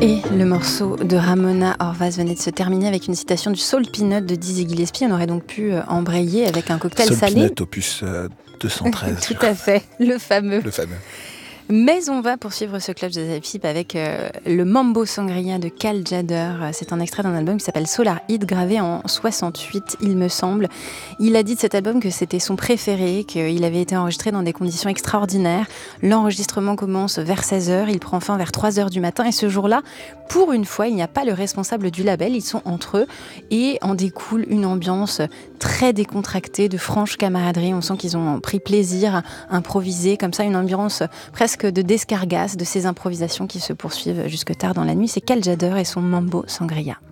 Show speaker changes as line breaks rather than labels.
Et le morceau de Ramona Horvath venait de se terminer avec une citation du Soul Peanut de Dizzy Gillespie. On aurait donc pu embrayer avec un cocktail
Soul
salé.
Peanut, opus 213.
Tout à fait, le fameux.
Le fameux.
Mais on va poursuivre ce club de Zip avec le Mambo Sangria de Cal Tjader. C'est un extrait d'un album qui s'appelle Solar Heat, gravé en 68, il me semble. Il a dit de cet album que c'était son préféré, qu'il avait été enregistré dans des conditions extraordinaires. L'enregistrement commence vers 16h, il prend fin vers 3h du matin. Et ce jour-là, pour une fois, il n'y a pas le responsable du label. Ils sont entre eux et en découle une ambiance très décontractée, de franche camaraderie. On sent qu'ils ont pris plaisir à improviser comme ça, une ambiance presque de Descargas, de ces improvisations qui se poursuivent jusque tard dans la nuit. C'est Cal Tjader et son Mambo Sangria.